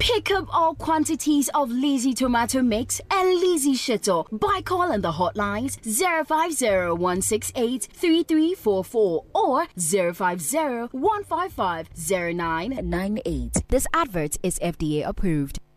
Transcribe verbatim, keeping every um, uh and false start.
Pick up all quantities of Lazy Tomato Mix and Lazy Shito by calling the hotlines zero five zero, one six eight, three three four four or zero five zero, one five five, zero nine nine eight. This advert is F D A approved.